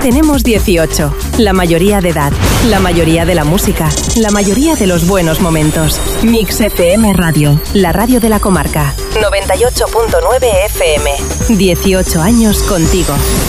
Tenemos 18, la mayoría de edad, la mayoría de la música, la mayoría de los buenos momentos. Mix FM Radio, la radio de la comarca. 98.9 FM. 18 años contigo.